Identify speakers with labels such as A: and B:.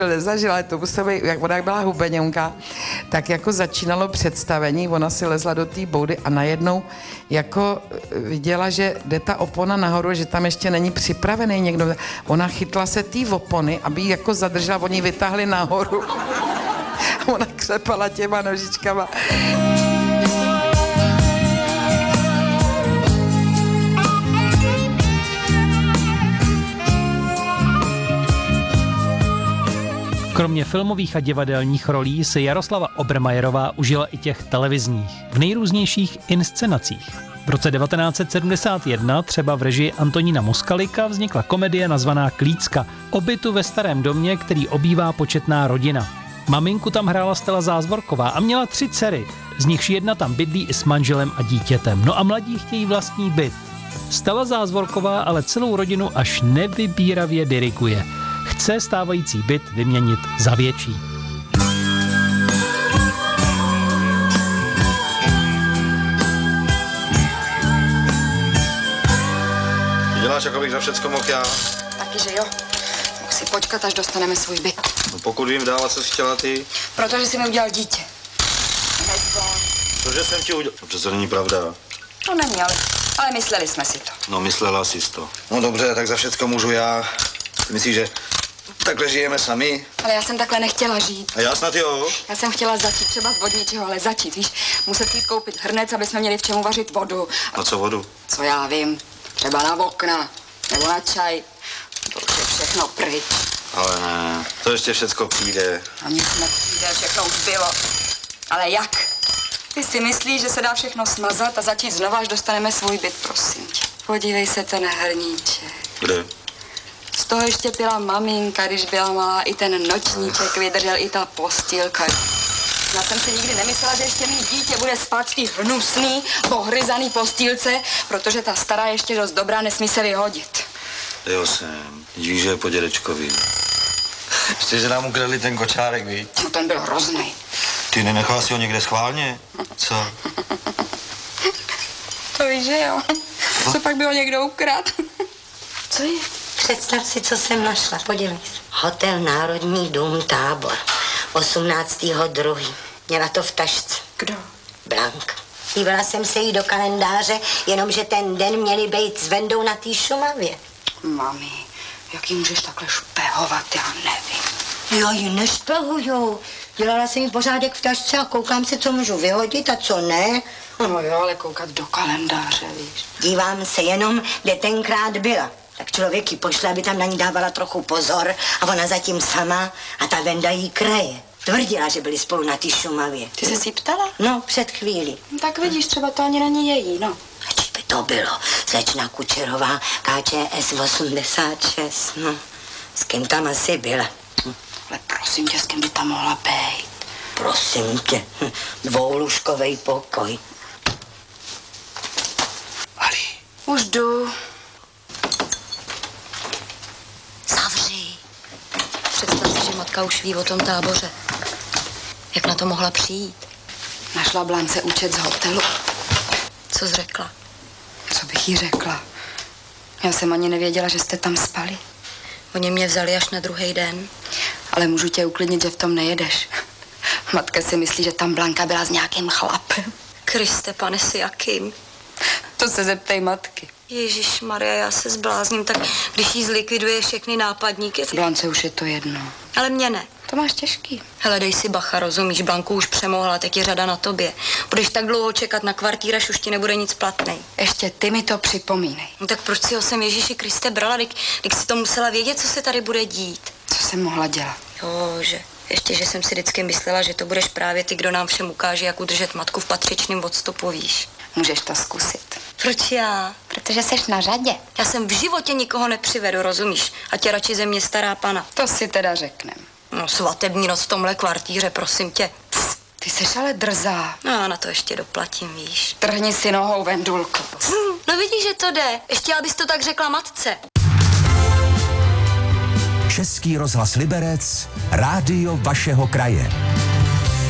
A: nezažila, ale to muselo být, jak ona byla hubeňonka, tak jako začínalo představení, ona si lezla do té boudy a najednou jako viděla, že jde ta opona nahoru, že tam ještě není připravený někdo. Ona chytla se té opony, aby ji jako zadržela, oni ji vytáhli nahoru. A ona křepala těma nožičkama.
B: Kromě filmových a divadelních rolí si Jaroslava Obermajerová užila i těch televizních, v nejrůznějších inscenacích. V roce 1971 třeba v režii Antonína Moskalika vznikla komedie nazvaná Klícka o bytu ve starém domě, který obývá početná rodina. Maminku tam hrála Stella Zázvorková a měla 3 dcery, z nichž jedna tam bydlí i s manželem a dítětem. No a mladí chtějí vlastní byt. Stella Zázvorková ale celou rodinu až nevybíravě diriguje. Chce stávající byt vyměnit za větší.
C: Děláš, jako bych za všecko mohl já.
D: Taky, že jo. Mohl si počkat, až dostaneme svůj byt.
C: No pokud vím dávat, co jsi chtěla ty.
D: Protože jsi mi udělal dítě.
C: Cože jsem ti udělal? To přece není pravda.
D: To není, ale mysleli jsme si to.
C: No, myslela jsi to. No dobře, tak za všecko můžu já. Ty myslíš, že takhle žijeme sami?
D: Ale já jsem takhle nechtěla žít.
C: A já snad jo?
D: Já jsem chtěla začít třeba z vodničeho, ale začít, víš, muset jít koupit hrnec, aby jsme měli v čemu vařit vodu.
C: Na co vodu?
D: Co já vím, třeba na okna, nebo na čaj. To už je všechno pryč.
C: Ale ne, to ještě všecko přijde.
D: A nic nepřijde, všechno už bylo. Ale jak? Ty si myslíš, že se dá všechno smazat a začít znova, až dostaneme svůj byt, prosím tě. Podívej se ten hrníček.
C: Kde?
D: Z toho ještě pila maminka, když byla malá, i ten nočníček vydržel, i ta postýlka. Já jsem si nikdy nemyslela, že ještě mý dítě bude spát v té hnusný, pohryzaný postýlce, protože ta stará ještě dost dobrá, nesmí se vyhodit.
C: Jo jsem, díš, že je po dědečkovi. Ještě, že nám ukradli ten kočárek, víš?
D: No ten byl hrozný.
C: Ty nenechal si ho někde schválně? Co?
D: To víš, že jo? Co pak by ho někdo ukradl?
E: Co je? Představ si, co jsem našla. Podívej se. Hotel Národní dům Tábor. 18.2. Měla to v tašce.
D: Kdo?
E: Blanka. Dívala jsem se jí do kalendáře, jenomže ten den měli být s Vendou na té Šumavě.
D: Mami, jak jí můžeš takhle špehovat, já nevím.
E: Já ji nešpehuju. Dělala jsem jí pořádek v tašce a koukám se, co můžu vyhodit a co ne.
D: No jo, ale koukat do kalendáře, víš.
E: Dívám se jenom, kde tenkrát byla. Tak člověk ji pošle, aby tam na ní dávala trochu pozor a ona zatím sama a ta Venda jí kraje. Tvrdila, že byli spolu na té Šumavě.
D: Ty jsi si ptala?
E: No, před chvílí.
D: No, tak vidíš, třeba to ani není její, no.
E: A či by to bylo? Slečna Kučerová, KČS 86, no. S kým tam asi byla?
D: Ale prosím tě, s kým by tam mohla být?
E: Prosím tě, dvoulůžkovej pokoj.
C: Ali.
D: Už jdu.
E: Zavři. Představ si, že matka už ví o tom Táboře. Jak na to mohla přijít?
D: Našla Blance účet z hotelu.
E: Co jsi řekla?
D: Co bych jí řekla? Já jsem ani nevěděla, že jste tam spali.
E: Oni mě vzali až na druhý den.
D: Ale můžu tě uklidnit, že v tom nejedeš. Matka si myslí, že tam Blanka byla s nějakým chlapem.
E: Kriste, pane, si jakým?
D: To se zeptej matky.
E: Ježišmarja, já se zblázním, tak když jí zlikviduje všechny nápadníky...
D: Blance už je to jedno.
E: Ale mě ne.
D: To máš těžký.
E: Hele, dej si bacha, rozumíš, Blanku už přemohla, teď je řada na tobě. Budeš tak dlouho čekat na kvartír, až už ti nebude nic platnej.
D: Ještě ty mi to připomínej.
E: No tak proč si ho sem Ježíši Kriste brala, když si to musela vědět, co se tady bude dít?
D: Co jsem mohla dělat?
E: Jo, že... Ještě, že jsem si vždycky myslela, že to budeš právě ty, kdo nám všem ukáže, jak udržet matku v patřičném odstupu, víš.
D: Můžeš to zkusit.
E: Proč já?
D: Protože seš na řadě.
E: Já jsem v životě nikoho nepřivedu, rozumíš? A tě radši ze mě stará pana.
D: To si teda řeknem.
E: No, svatební noc v tomhle kvartíře, prosím tě.
D: Ty seš ale drzá.
E: No, já na to ještě doplatím, víš.
D: Trhni si nohou, Vendulko.
E: No vidíš, že to jde. Ještě abys to tak řekla matce.
F: Český rozhlas Liberec, rádio vašeho kraje.